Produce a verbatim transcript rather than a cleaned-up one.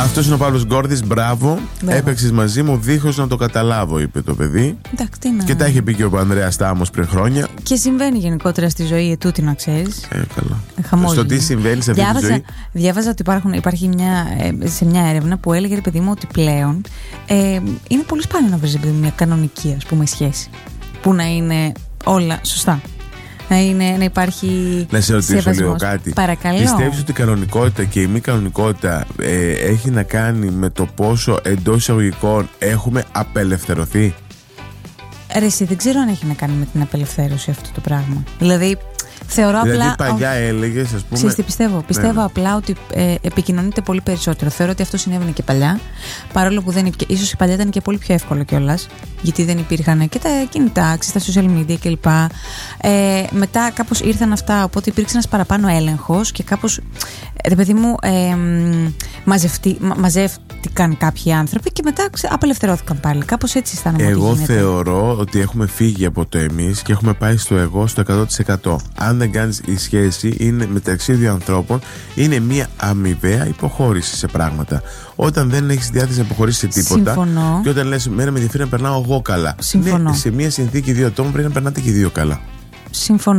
Αυτός είναι ο Παύλος Γκόρδης, μπράβο. Έπαιξες μαζί μου δίχως να το καταλάβω, είπε το παιδί. Εντάξει, τι να... Και τα είχε πει και ο Ανδρέας Τάμος πριν χρόνια. Και συμβαίνει γενικότερα στη ζωή, ετούτη να ξέρεις. Ε, καλά. Χαμόγελο. Στο τι συμβαίνει σε αυτή διάβαζα, τη ζωή. Διάβαζα ότι υπάρχουν, υπάρχει μια, σε μια έρευνα που έλεγε, ρε παιδί μου, ότι πλέον ε, είναι πολύ σπάνιο να βρεις, παιδί μου, μια κανονική, ας πούμε, σχέση. Που να είναι όλα σωστά. Να, είναι, να υπάρχει. Να σε ρωτήσω σεβασμός. λίγο κάτι. Παρακαλώ. Πιστεύεις ότι η κανονικότητα και η μη κανονικότητα ε, έχει να κάνει με το πόσο εντός εισαγωγικών έχουμε απελευθερωθεί? Ρε εσύ, δεν ξέρω αν έχει να κάνει με την απελευθέρωση αυτό το πράγμα. Δηλαδή, θεωρώ δηλαδή, απλά. παλιά έλεγες, ας πούμε. Ξέρεις τι πιστεύω. Πιστεύω ναι. απλά ότι ε, επικοινωνείται πολύ περισσότερο. Θεωρώ ότι αυτό συνέβαινε και παλιά. Παρόλο που δεν υπήρχε. Ίσως η παλιά ήταν και πολύ πιο εύκολο κιόλας. Γιατί δεν υπήρχαν και τα κινητά, τα social media κλπ. Ε, μετά κάπως ήρθαν αυτά. Οπότε υπήρξε ένας παραπάνω έλεγχος και κάπως. Ρε παιδί μου, ε, μαζευτεί, μα, μαζεύτηκαν κάποιοι άνθρωποι και μετά ξε, απελευθερώθηκαν πάλι. Κάπως έτσι αισθάνομαι. Εγώ θεωρώ ότι έχουμε φύγει από το εμείς και έχουμε πάει στο εγώ στο εκατό τοις εκατό. Αν δεν κάνεις, η σχέση είναι μεταξύ δύο ανθρώπων, είναι μια αμοιβαία υποχώρηση σε πράγματα. Όταν δεν έχεις διάθεση να υποχωρήσεις σε τίποτα. Συμφωνώ. Και όταν λες, μένα με ενδιαφέρει να περνάω εγώ καλά. Συμφωνώ. Ναι, σε μια συνθήκη δύο ατόμων πρέπει να περνάτε και οι δύο καλά. Συμφωνώ.